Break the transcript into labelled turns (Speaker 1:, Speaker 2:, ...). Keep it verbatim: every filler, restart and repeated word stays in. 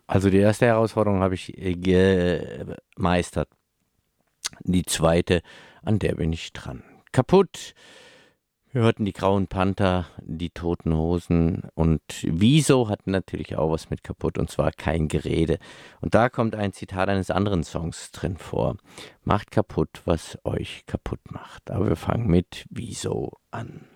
Speaker 1: Also die erste Herausforderung habe ich äh, gemeistert. Die zweite, an der bin ich dran. Kaputt. Wir hörten die Grauen Panther, die Toten Hosen und Wieso hat natürlich auch was mit kaputt und zwar kein Gerede. Und da kommt ein Zitat eines anderen Songs drin vor. Macht kaputt, was euch kaputt macht. Aber wir fangen mit Wieso an.